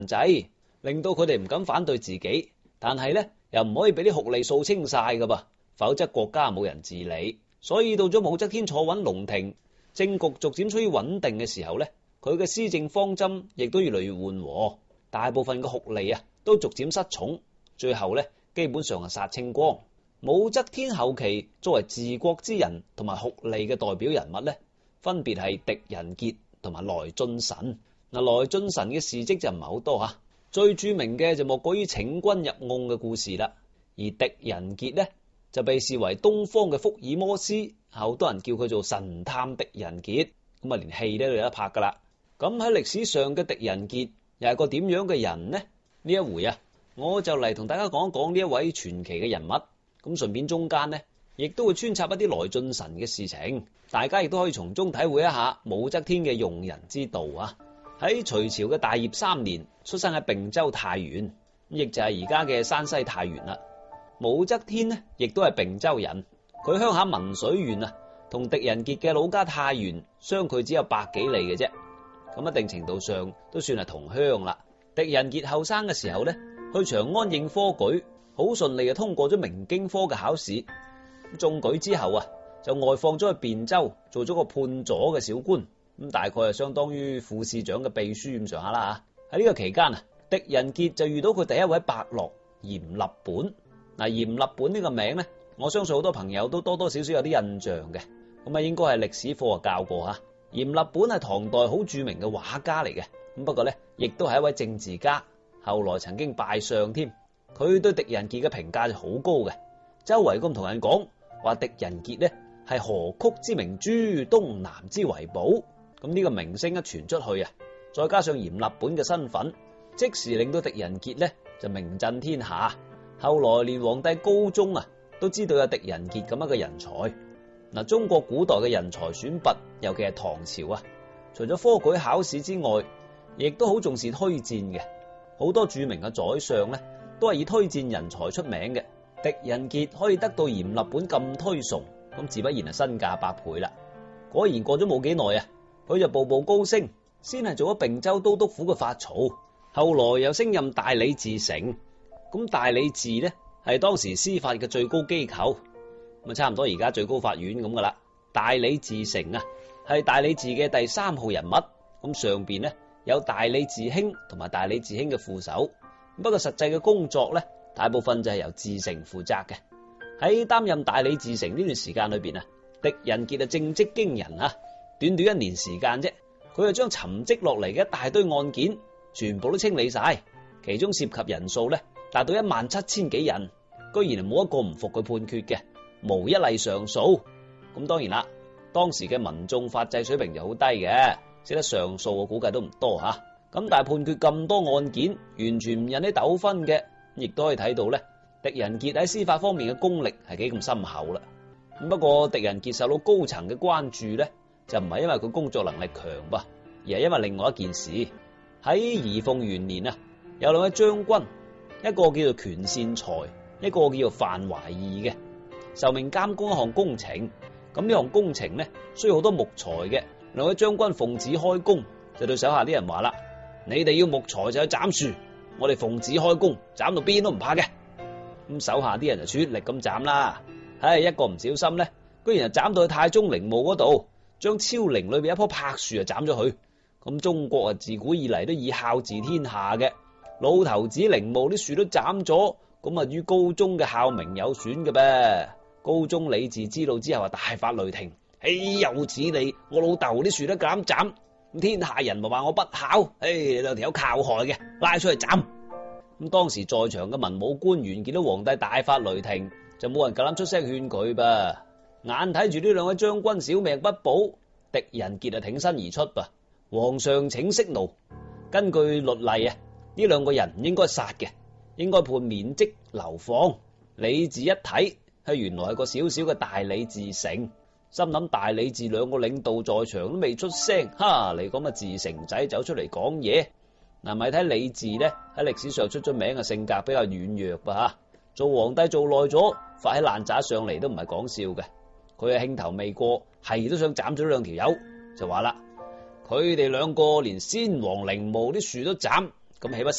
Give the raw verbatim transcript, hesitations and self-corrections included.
制，令到佢哋唔敢反對自己，但係咧又唔可以俾啲酷吏掃清晒噶噃，否則國家冇人治理。所以到咗武則天坐穩龍庭，政局逐漸趨於穩定嘅時候咧，佢嘅施政方針亦都越嚟越緩和，大部分嘅酷吏啊都逐漸失寵，最後咧基本上係殺清光。武則天後期作為治國之人同埋酷吏嘅代表人物咧，分別係狄仁傑同埋來俊臣。嗱，來俊臣嘅事跡就唔係好多吓，最著名嘅就莫過於請君入甕嘅故事啦。而狄仁傑呢，就被視為東方嘅福爾摩斯，好多人叫佢做神探狄仁傑，咁啊連戲都有得拍噶啦。咁喺歷史上嘅狄仁傑又係個點樣嘅人呢？呢一回啊，我就嚟同大家講一講呢一位傳奇嘅人物。咁順便中間呢，亦都會穿插一啲來俊臣嘅事情，大家亦都可以從中體會一下武則天嘅用人之道啊！喺隋朝嘅大業三年，出生喺并州太原，亦就係而家嘅山西太原啦。武則天呢，亦都係并州人，佢鄉下文水縣啊，同狄仁傑嘅老家太原相距只有百幾里嘅啫，咁一定程度上都算係同鄉啦。狄仁傑後生嘅時候呢，去長安應科舉，好順利就通過咗明經科嘅考試。中舉之後啊，就外放咗去汴州做咗個判左嘅小官，咁大概係相當於副市長嘅秘書咁上下啦吓。喺呢個期間啊，狄仁傑就遇到佢第一位伯樂閻立本。嗱，閻立本呢個名呢，我相信好多朋友都多多少少有啲印象嘅，咁啊應該係歷史課啊教過吓。閻立本係唐代好著名嘅畫家嚟嘅，咁不過呢，亦都係一位政治家，後來曾經拜相添。佢對狄仁傑嘅評價就好高嘅，周圍咁同人講話狄仁傑呢係河曲之明珠，東南之遺寶。咁呢個名聲一傳出去啊，再加上閻立本嘅身份，即時令到狄仁傑呢就名震天下。後來連皇帝高宗啊都知道有狄仁傑咁樣嘅人才。嗱，中國古代嘅人才選拔，尤其係唐朝啊，除咗科舉考試之外，亦都好重視推薦嘅。好多著名嘅宰相呢，都係以推薦人才出名嘅。狄仁傑可以得到閻立本咁推崇，咁自不然係身價百倍啦。果然過咗冇幾耐啊，佢就步步高升，先係做咗并州都督府嘅法曹，後來又升任大理寺丞。咁大理寺呢係當時司法嘅最高機構，咁啊差唔多而家最高法院咁噶啦。大理寺丞啊係大理寺嘅第三號人物，咁上邊呢有大理寺卿同埋大理寺卿嘅副手，不過實際嘅工作呢，大部分就係由寺丞負責嘅。喺擔任大理寺丞呢段時間裏邊啊，狄仁傑啊政績驚人啊，短短一年時間啫，佢就將沉積落嚟嘅一大堆案件全部都清理晒，其中涉及人數呢達到一萬七千幾人，居然冇一個唔服佢判決嘅，無一例上訴。咁當然啦，當時嘅民眾法制水平就好低嘅，識得上訴我估計都唔多吓。咁但係判決咁多案件完全唔引起糾紛嘅，亦都可以睇到咧，狄仁傑喺司法方面嘅功力係幾咁深厚啦。咁不過狄仁傑受到高層嘅關注咧，就唔係因為佢工作能力強噃，而係因為另外一件事。喺儀鳳元年啊，有兩位將軍，一個叫做權善財，一個叫做范懷義嘅，受命監工一項工程。咁呢項工程呢，需要好多木材嘅。兩位將軍奉旨開工，就對手下啲人話啦：你哋要木材就去斬樹，我哋奉旨開工，斬到邊都唔怕嘅。咁手下啲人就出力咁斬啦。唉，一個唔小心呢，居然就斬到去太宗陵墓嗰度，將昭陵裏邊一棵柏樹就斬咗佢。咁中國啊，自古以嚟都以孝治天下嘅，老頭子陵墓啲樹都斬咗，咁啊於高宗嘅孝名有損嘅噃。高宗李治知道之後啊，大發雷霆，哎又此理，我老豆啲樹都敢斬，咁天下人咪話我不孝，哎兩條友靠害嘅，拉出去斬。咁當時在場嘅文武官員見到皇帝大發雷霆，就冇人夠膽出聲勸佢噃。眼睇住呢兩位將軍小命不保，狄仁傑啊挺身而出噃。皇上請息怒，根據律例啊，呢兩個人唔應該殺嘅，應該判免職流放。李治一睇，係原來係個小小嘅大理寺丞，心諗大理寺兩個領導在場都未出聲，哈你咁嘅寺丞仔走出嚟講嘢。嗱，咪睇李治呢喺歷史上出咗名嘅性格比較軟弱吧吓，做皇帝做耐咗，發起爛渣上嚟都唔係講笑嘅。佢係興頭未過，係都想斬咗兩條友，就話啦。佢哋兩個連先王陵墓啲樹都斬，咁豈不是